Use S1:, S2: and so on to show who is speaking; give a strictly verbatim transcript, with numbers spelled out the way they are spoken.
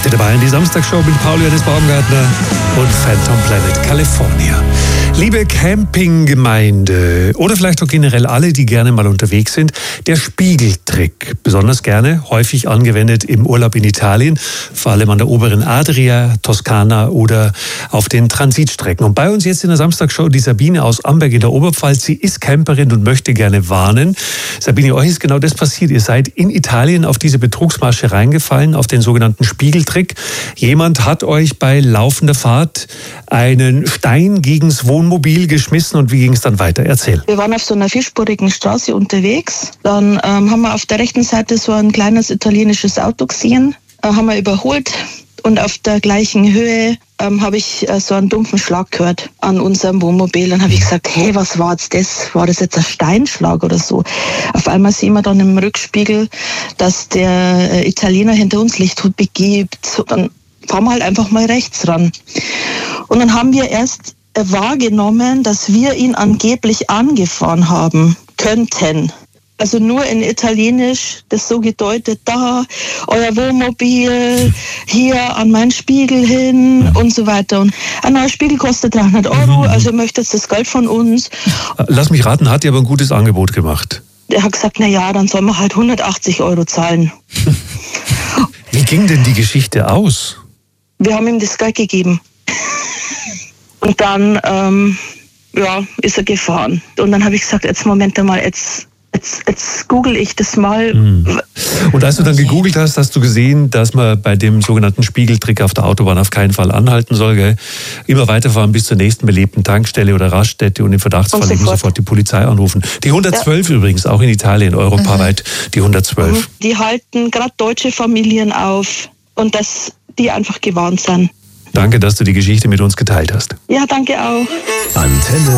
S1: Wieder bei in die Samstagshow mit Paul Johannes Baumgartner und Phantom Planet California. Liebe Campinggemeinde oder vielleicht auch generell alle, die gerne mal unterwegs sind, der Spiegeltrick. Besonders gerne, häufig angewendet im Urlaub in Italien, vor allem an der oberen Adria, Toskana oder auf den Transitstrecken. Und bei uns jetzt in der Samstagshow die Sabine aus Amberg in der Oberpfalz. Sie ist Camperin und möchte gerne warnen. Sabine, euch ist genau das passiert. Ihr seid in Italien auf diese Betrugsmasche reingefallen, auf den sogenannten Spiegeltrick. Jemand hat euch bei laufender Fahrt einen Stein gegens Wohnmobil geschmissen und wie ging es dann weiter? Erzähl.
S2: Wir waren auf so einer vierspurigen Straße unterwegs. Dann ähm, haben wir auf der rechten Seite so ein kleines italienisches Auto gesehen, äh, haben wir überholt und auf der gleichen Höhe ähm, habe ich äh, so einen dumpfen Schlag gehört an unserem Wohnmobil. Dann habe ich gesagt, hey, was war jetzt das? War das jetzt ein Steinschlag oder so? Auf einmal sehen wir dann im Rückspiegel, dass der äh, Italiener hinter uns Licht begibt. Dann fahren wir halt einfach mal rechts ran. Und dann haben wir erst wahrgenommen, dass wir ihn angeblich angefahren haben könnten. Also nur in Italienisch, das so gedeutet, da, euer Wohnmobil, hier an meinen Spiegel hin und so weiter. Und ein neuer Spiegel kostet dreihundert Euro, also möchtet ihr das Geld von uns.
S1: Lass mich raten, hat dir aber ein gutes Angebot gemacht?
S2: Er hat gesagt, na ja, dann sollen wir halt hundertachtzig Euro zahlen.
S1: Wie ging denn die Geschichte aus?
S2: Wir haben ihm das Geld gegeben. Und dann ähm, ja, ist er gefahren. Und dann habe ich gesagt, jetzt Moment mal, jetzt, jetzt, jetzt google ich das mal.
S1: Mhm. Und als du dann gegoogelt hast, hast du gesehen, dass man bei dem sogenannten Spiegeltrick auf der Autobahn auf keinen Fall anhalten soll. Gell? Immer weiterfahren bis zur nächsten belebten Tankstelle oder Raststätte und im Verdachtsfall und sofort. sofort die Polizei anrufen. Die hundertzwölf ja. Übrigens, auch in Italien, europaweit, mhm. die hundertzwölf.
S2: Die halten gerade deutsche Familien auf und dass die einfach gewarnt sind.
S1: Danke, dass du die Geschichte mit uns geteilt hast.
S2: Ja, danke auch.
S3: Antenne